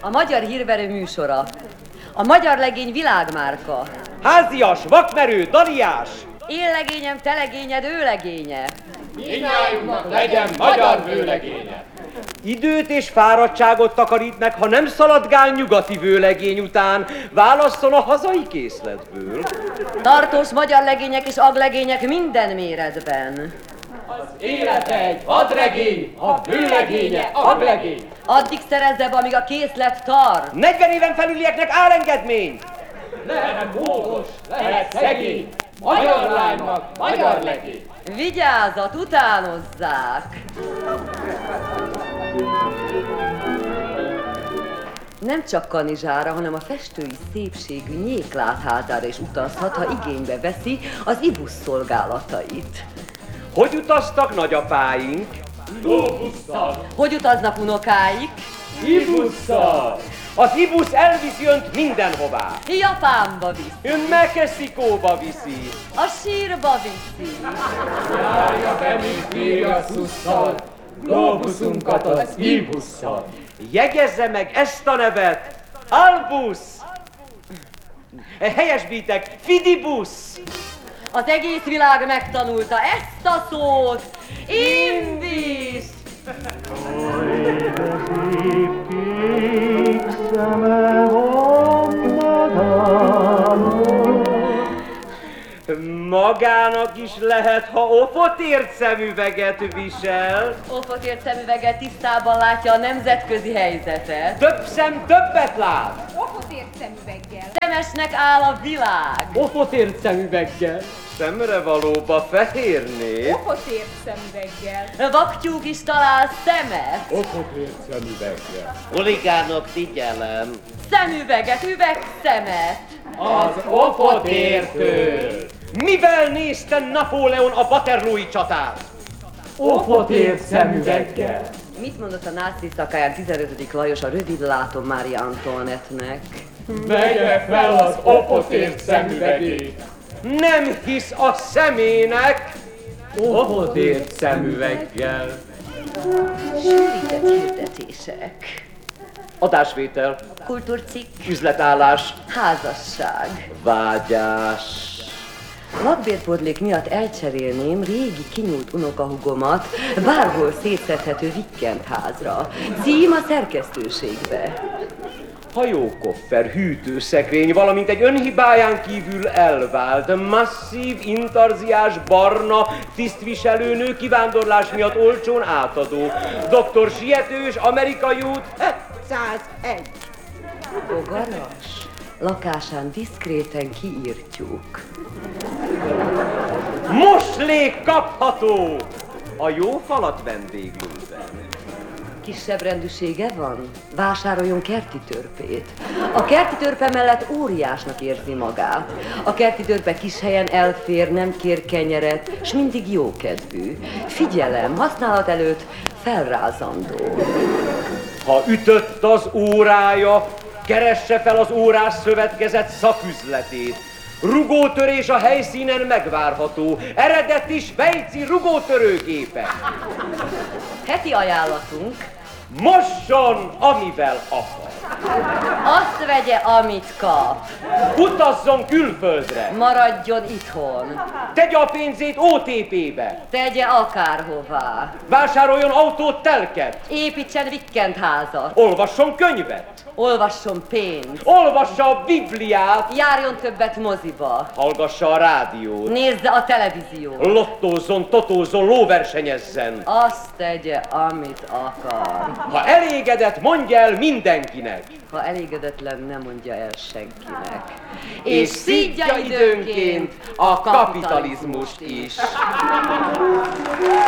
A Magyar Hírverő műsora. A magyar legény világmárka. Házias, vakmerő, daliás! Én legényem, te legényed, ő legénye. Mindnyájunknak legyen magyar vőlegénye. Időt és fáradtságot takarít meg, ha nem szaladgál nyugati vőlegény után, válasszon a hazai készletből. Tartós magyar legények és aglegények minden méretben. Az élete egy vadregény, a vőlegénye aglegény. Addig szerezze be, amíg a készlet tart. 40 éven felülieknek állengedmény! Lehet módos, lehet szegény, magyar lánynak magyar legény. Vigyázat, utánozzák! Nem csak Kanizsára, hanem a festői szépségű Nyéklátházára is utazhat, ha igénybe veszi az ibusz szolgálatait. Hogy utaztak nagyapáink? Globusszal, Hogy utaznak unokáik? ibusszal, Az ibusz elviszi önt mindenhová. Japánba viszi, Ön Mexikóba viszi. a sírba viszi. járja be, mint Miriaszusszal, globuszunkat az ibusszal. Jegyezze meg ezt a nevet, Albusz! Helyesbítek, Fidibusz! Az egész világ megtanulta ezt a szót. Imbis! Magának is lehet, ha ofotért szemüveget visel. Ofotért szemüveget tisztában látja a nemzetközi helyzetet. Több szem többet lát. Ofotért szemüveggel. Szemesnek áll a világ. Ofotért szemüveggel. Szemre valóba fehérné. Ofotért szemüveggel. Vaktyúk is talál szemet. Ofotért szemüveggel. Huligánok, figyelem! Szemüveget, üvegszemet. Az ofotértől. Mivel nézte Napóleon a Waterloo-i csatát? Ofotért szemüveggel. Mit mondott a náci szakáján 15. Lajos a rövidlátom Mária Antoinette-nek? Vegye fel az ofotért szemüvegét. Nem hisz a szemének! Ofotért szemüveggel. Sűrített hirdetések. Adásvétel, Kultúrcikk. üzletállás, Házasság. vágyás. Lakbérpótlék miatt elcserélném régi kinyúlt unokahugomat bárhol szétszedhető Vikkent házra. Cím a szerkesztőségbe. Hajókoffer, hűtőszekrény, valamint egy önhibáján kívül elvált, masszív, intarziás, barna, tisztviselőnő kivándorlás miatt olcsón átadó. Dr. Sietős, amerikai út, 101. Bogaras. Lakásán diszkréten kiírtjuk. Moslék kapható! A jó falat vendéglőben. Kisebb rendűsége van? Vásároljon kerti törpét. A kerti törpe mellett óriásnak érzi magát. A kerti törpe kis helyen elfér, nem kér kenyeret, s mindig jókedvű. Figyelem, használat előtt felrázandó. Ha ütött az órája, keresse fel az órás szövetkezet szaküzletét. Rugótörés a helyszínen megvárható. Eredeti svejci rugótörőgépe. Heti ajánlatunk. Mosson, amivel akar. Azt vegye, amit kap. Utazzon külföldre. Maradjon itthon. Tegye a pénzét OTP-be. Tegye akárhová. Vásároljon autót, telket. Építsen Vikkent házat. Olvasson könyvet. Olvasson pénzt. Olvassa a Bibliát. Járjon többet moziba. Hallgassa a rádiót. Nézze a televíziót. Lottózzon, totózzon, lóversenyezzen. Azt tegye, amit akar. Ha elégedett, mondja el mindenkinek. Ha elégedetlen, nem mondja el senkinek. És szidja időnként a kapitalizmust is.